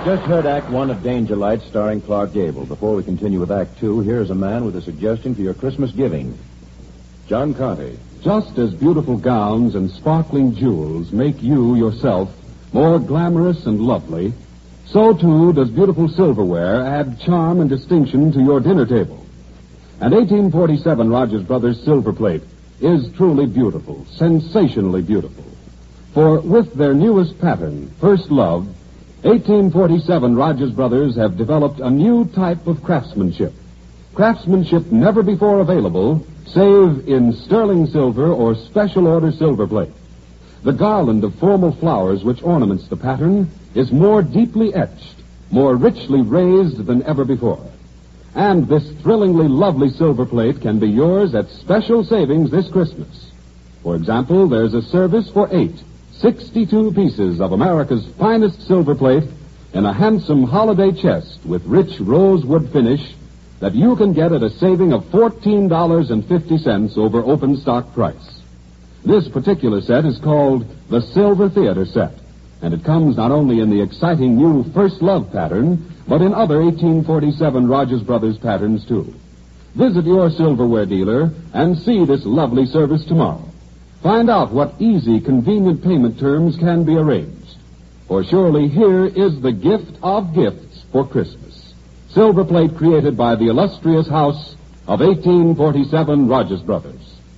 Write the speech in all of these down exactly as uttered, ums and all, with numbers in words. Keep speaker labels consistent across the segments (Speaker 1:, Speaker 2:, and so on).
Speaker 1: Just heard Act One of Danger Lights starring Clark Gable. Before we continue with Act Two, here's a man with a suggestion for your Christmas giving. John Conte.
Speaker 2: Just as beautiful gowns and sparkling jewels make you, yourself, more glamorous and lovely, so too does beautiful silverware add charm and distinction to your dinner table. And eighteen forty-seven Rogers Brothers silver plate is truly beautiful, sensationally beautiful. For with their newest pattern, First Love, eighteen forty-seven Rogers Brothers have developed a new type of craftsmanship. Craftsmanship never before available, save in sterling silver or special order silver plate. The garland of formal flowers which ornaments the pattern is more deeply etched, more richly raised than ever before. And this thrillingly lovely silver plate can be yours at special savings this Christmas. For example, there's a service for eight, sixty-two pieces of America's finest silver plate in a handsome holiday chest with rich rosewood finish that you can get at a saving of fourteen dollars and fifty cents over open stock price. This particular set is called the Silver Theater Set, and it comes not only in the exciting new First Love pattern, but in other eighteen forty-seven Rogers Brothers patterns, too. Visit your silverware dealer and see this lovely service tomorrow. Find out what easy, convenient payment terms can be arranged. For surely here is the gift of gifts for Christmas. Silver plate created by the illustrious house of eighteen forty-seven Rogers Brothers.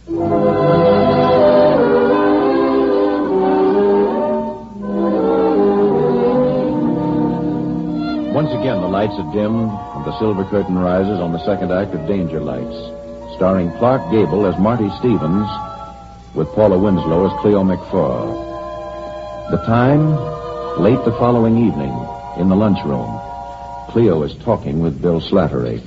Speaker 1: Once again, the lights are dimmed and the silver curtain rises on the second act of Danger Lights, starring Clark Gable as Marty Stevens, with Paula Winslow as Cleo McFaw. The time, late the following evening, in the lunchroom. Cleo is talking with Bill Slattery.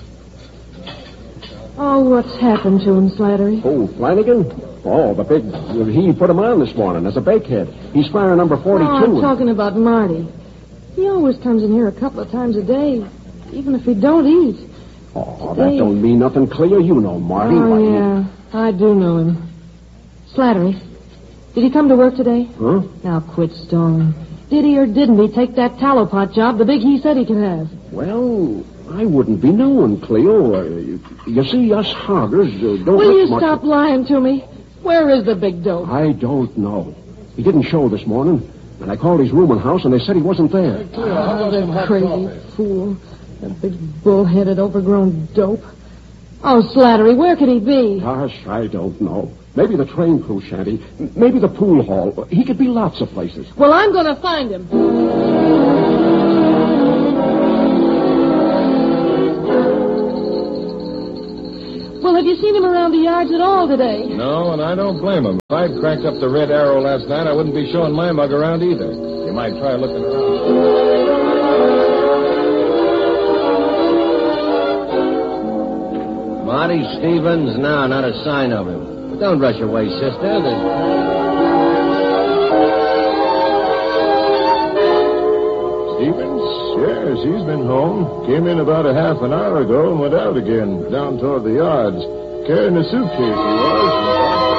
Speaker 3: Oh, what's happened to him, Slattery?
Speaker 4: Oh, Flanagan? Oh, the big... He put him on this morning as a bakehead. He's fire number forty-two.
Speaker 3: Oh, I'm talking about Marty. He always comes in here a couple of times a day, even if he don't eat.
Speaker 4: Oh, Today... that don't mean nothing, Cleo. You know Marty.
Speaker 3: Oh, yeah, I do know him. Slattery, did he come to work today?
Speaker 4: Huh?
Speaker 3: Now, quit stalling. Did he or didn't he take that tallow pot job, the big he said he could have?
Speaker 4: Well, I wouldn't be knowing, Cleo. Uh, you, you see, us hoggers uh, don't...
Speaker 3: Will you
Speaker 4: much...
Speaker 3: stop lying to me? Where is the big dope?
Speaker 4: I don't know. He didn't show this morning, and I called his rooming house, and they said he wasn't there.
Speaker 3: Oh, the crazy fool. That big bull-headed, overgrown dope. Oh, Slattery, where could he be?
Speaker 4: Gosh, I don't know. Maybe the train crew shanty. Maybe the pool hall. He could be lots of places.
Speaker 3: Well, I'm going to find him. Well, have you seen him around the yards at all today?
Speaker 5: No, and I don't blame him. If I'd cranked up the Red Arrow last night, I wouldn't be showing my mug around either. You might try looking around.
Speaker 6: Marty Stevens? No, not a sign of him. But don't rush away, sister. There's...
Speaker 5: Stevens? Yes, he's been home. Came in about a half an hour ago and went out again, down toward the yards. Carrying a suitcase, he was.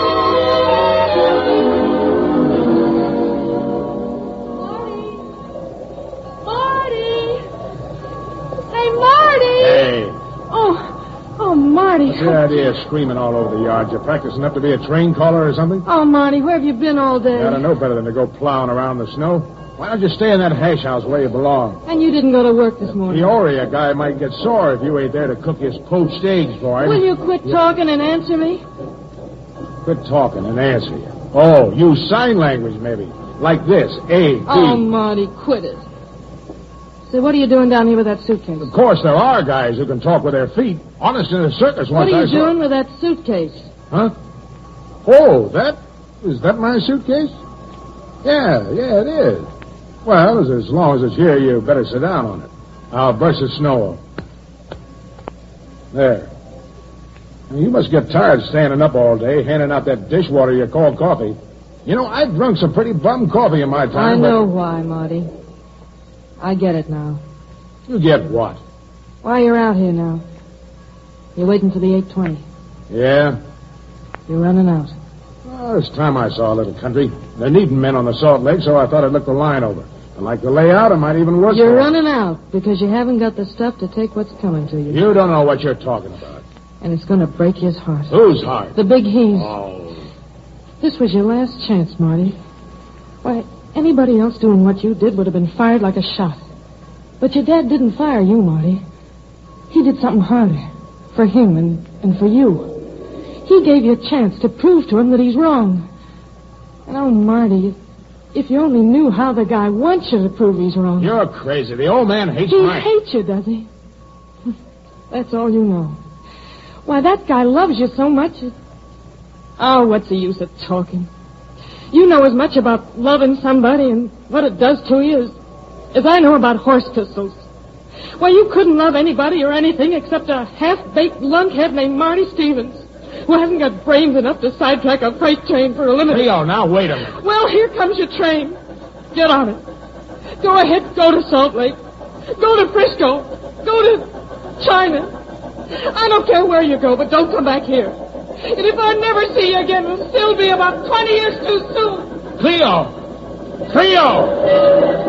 Speaker 7: What's the idea of screaming all over the yard? You practicing up to be a train caller or something?
Speaker 3: Oh, Marty, where have you been all day?
Speaker 7: You ought to know better than to go plowing around the snow. Why don't you stay in that hash house where you belong?
Speaker 3: And you didn't go to work this morning?
Speaker 7: Peoria guy might get sore if you ain't there to cook his poached eggs for him.
Speaker 3: Will you quit yeah. talking and answer me?
Speaker 7: Quit talking and answer you. Oh, use sign language, maybe. Like this, A, B.
Speaker 3: Oh, Marty, quit it. So what are you doing down here with that suitcase?
Speaker 7: Of course, there are guys who can talk with their feet. Honest, in a circus once
Speaker 3: What are you
Speaker 7: I saw...
Speaker 3: doing with that suitcase?
Speaker 7: Huh? Oh, that? Is that my suitcase? Yeah, yeah, it is. Well, as, as long as it's here, you better sit down on it. I'll brush the snow off. There. Now, you must get tired standing up all day, handing out that dishwater you call coffee. You know, I've drunk some pretty bum coffee in my time.
Speaker 3: I know
Speaker 7: but...
Speaker 3: why, Marty. I get it now.
Speaker 7: You get what?
Speaker 3: Why you're out here now. You're waiting for the eight twenty.
Speaker 7: Yeah?
Speaker 3: You're running out.
Speaker 7: Well, it's time I saw a little country. They're needing men on the Salt Lake, so I thought I'd look the line over. I like the layout. It might even work.
Speaker 3: You're
Speaker 7: for
Speaker 3: running out because you haven't got the stuff to take what's coming to you.
Speaker 7: You don't know what you're talking about.
Speaker 3: And it's going to break his heart.
Speaker 7: Whose heart?
Speaker 3: The big he's.
Speaker 7: Oh.
Speaker 3: This was your last chance, Marty. Why, anybody else doing what you did would have been fired like a shot. But your dad didn't fire you, Marty. He did something harder. For him and, and for you. He gave you a chance to prove to him that he's wrong. And oh, Marty, if you only knew how the guy wants you to prove he's wrong.
Speaker 7: You're crazy. The old man hates
Speaker 3: He
Speaker 7: Mike.
Speaker 3: hates you, does he? That's all you know. Why, that guy loves you so much. It... Oh, what's the use of talking? You know as much about loving somebody and what it does to you as, as I know about horse pistols. Why, you couldn't love anybody or anything except a half-baked lunkhead named Marty Stevens, who hasn't got brains enough to sidetrack a freight train for a limited...
Speaker 7: Leo, now wait a minute.
Speaker 3: Well, here comes your train. Get on it. Go ahead, go to Salt Lake. Go to Frisco. Go to China. I don't care where you go, but don't come back here. And if I never see you again, it'll still be about twenty years too soon.
Speaker 7: Cleo! Cleo!